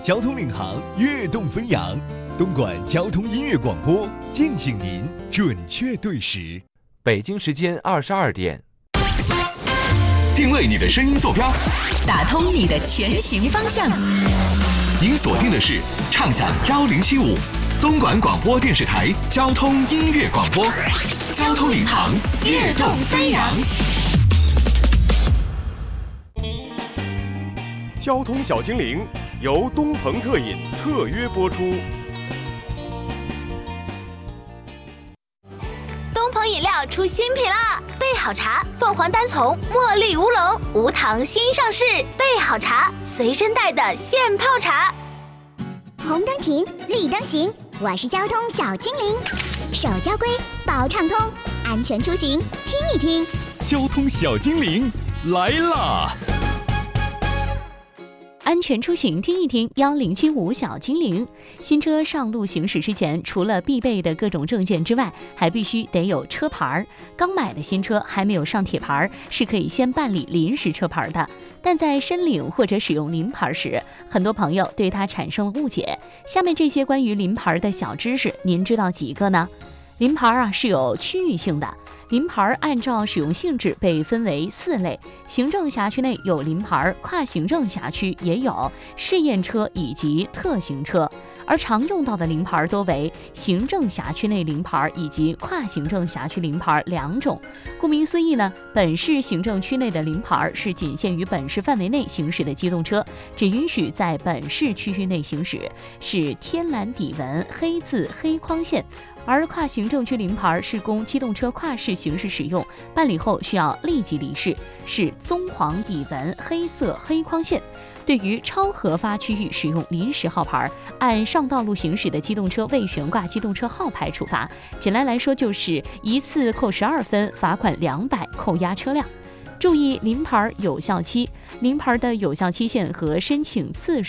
交通领航，跃动飞扬。东莞交通音乐广播，敬请您准确对时。 北京时间22点， 定位你的声音坐标， 打通你的前行方向。 您锁定的是畅享1075东莞广播电视台交通音乐广播，交通领航，跃动飞扬。 交通小精灵由东鹏特饮特约播出。 东鹏饮料出新品啦！备好茶，凤凰单丛茉莉乌龙无糖新上市，备好茶随身带的现泡茶。 红灯停，绿灯行，我是交通小精灵，守交规，保畅通，安全出行听一听。 交通小精灵来啦！ 安全出行听一听1075小精灵。新车上路行驶之前，除了必备的各种证件之外，还必须得有车牌。刚买的新车还没有上铁牌，是可以先办理临时车牌的。但在申领或者使用临牌时，很多朋友对它产生了误解。下面这些关于临牌的小知识，您知道几个呢？临牌是有区域性的。临牌按照使用性质被分为4类，行政辖区内有临牌，跨行政辖区也有，试验车以及特行车。而常用到的临牌多为行政辖区内临牌以及跨行政辖区临牌2种。顾名思义呢，本市行政区内的临牌是仅限于本市范围内行驶的机动车，只允许在本市区域内行驶，是天蓝底纹黑字黑框线。而跨行政区临牌是供机动车跨市行驶使用，办理后需要立即离市，是棕黄底纹黑色黑框线。对于超核发区域使用临时号牌，按上道路行驶的机动车未悬挂机动车号牌处罚。简单来说就是一次扣12分，罚款200，扣押车辆。注意临牌有效期，临牌的有效期限和申请次数